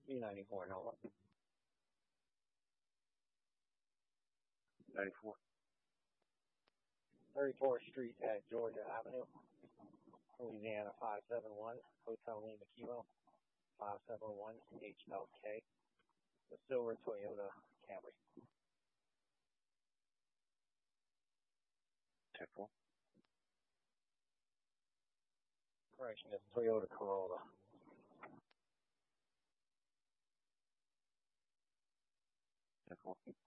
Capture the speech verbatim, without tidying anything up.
B ninety-four, Nova. ninety-four. thirty-fourth Street at Georgia Avenue, Louisiana five seven one, Hotel Lima Kilo, five seven one H L K, the silver Toyota Camry. ten four. Correction, it's Toyota Corolla. ten four.